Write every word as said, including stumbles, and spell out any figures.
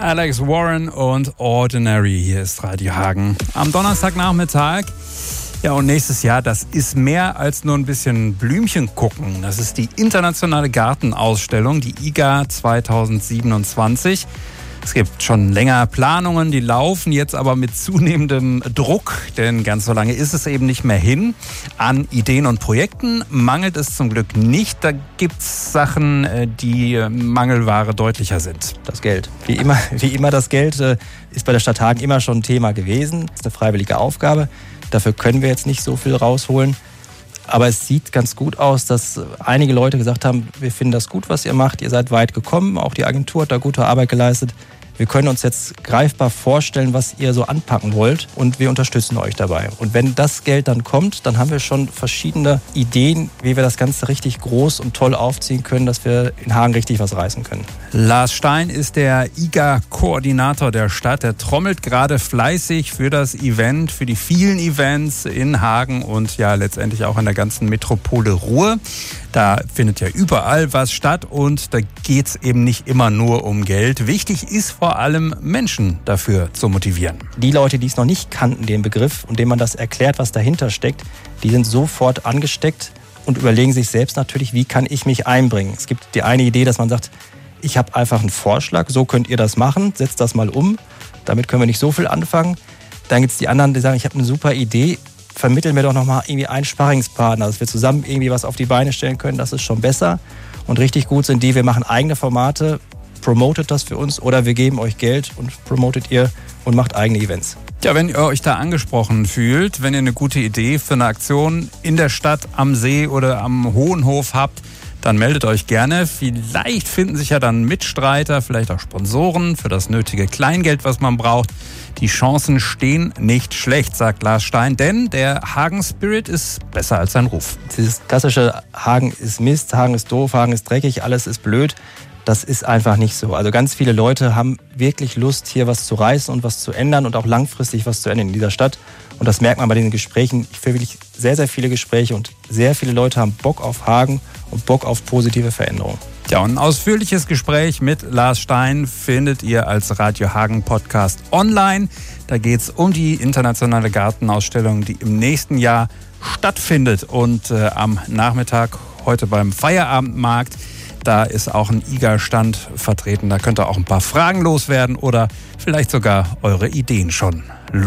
Alex Warren und Ordinary. Hier ist Radio Hagen am Donnerstagnachmittag. Ja, und nächstes Jahr, das ist mehr als nur ein bisschen Blümchen gucken. Das ist die internationale Gartenausstellung, die I G A zwanzig siebenundzwanzig. Es gibt schon länger Planungen, die laufen jetzt aber mit zunehmendem Druck, denn ganz so lange ist es eben nicht mehr hin. An Ideen und Projekten mangelt es zum Glück nicht. Da gibt es Sachen, die Mangelware deutlicher sind. Das Geld. Wie immer, wie immer das Geld äh, ist bei der Stadt Hagen immer schon ein Thema gewesen. Das ist eine freiwillige Aufgabe. Dafür können wir jetzt nicht so viel rausholen. Aber es sieht ganz gut aus, dass einige Leute gesagt haben, wir finden das gut, was ihr macht. Ihr seid weit gekommen. Auch die Agentur hat da gute Arbeit geleistet. Wir können uns jetzt greifbar vorstellen, was ihr so anpacken wollt, und wir unterstützen euch dabei. Und wenn das Geld dann kommt, dann haben wir schon verschiedene Ideen, wie wir das Ganze richtig groß und toll aufziehen können, dass wir in Hagen richtig was reißen können. Lars Stein ist der I G A-Koordinator der Stadt. Er trommelt gerade fleißig für das Event, für die vielen Events in Hagen und ja letztendlich auch in der ganzen Metropole Ruhr. Da findet ja überall was statt und da geht es eben nicht immer nur um Geld. Wichtig ist vor allem, Menschen dafür zu motivieren. Die Leute, die es noch nicht kannten, den Begriff, und denen man das erklärt, was dahinter steckt, die sind sofort angesteckt und überlegen sich selbst natürlich, wie kann ich mich einbringen. Es gibt die eine Idee, dass man sagt, ich habe einfach einen Vorschlag, so könnt ihr das machen, setzt das mal um. Damit können wir nicht so viel anfangen. Dann gibt es die anderen, die sagen, ich habe eine super Idee, vermitteln wir doch nochmal irgendwie einen Sparringspartner, dass wir zusammen irgendwie was auf die Beine stellen können, das ist schon besser. Und richtig gut sind die, wir machen eigene Formate, promotet das für uns oder wir geben euch Geld und promotet ihr und macht eigene Events. Ja, wenn ihr euch da angesprochen fühlt, wenn ihr eine gute Idee für eine Aktion in der Stadt, am See oder am Hohenhof habt, dann meldet euch gerne. Vielleicht finden sich ja dann Mitstreiter, vielleicht auch Sponsoren für das nötige Kleingeld, was man braucht. Die Chancen stehen nicht schlecht, sagt Lars Stein, denn der Hagen-Spirit ist besser als sein Ruf. Dieses klassische Hagen ist Mist, Hagen ist doof, Hagen ist dreckig, alles ist blöd. Das ist einfach nicht so. Also ganz viele Leute haben wirklich Lust, hier was zu reißen und was zu ändern und auch langfristig was zu ändern in dieser Stadt. Und das merkt man bei den Gesprächen. Ich führe wirklich sehr, sehr viele Gespräche und sehr viele Leute haben Bock auf Hagen und Bock auf positive Veränderungen. Ja, und ein ausführliches Gespräch mit Lars Stein findet ihr als Radio Hagen Podcast online. Da geht es um die internationale Gartenausstellung, die im nächsten Jahr stattfindet. Und äh, am Nachmittag heute beim Feierabendmarkt, da ist auch ein I G A-Stand vertreten. Da könnt ihr auch ein paar Fragen loswerden oder vielleicht sogar eure Ideen schon los.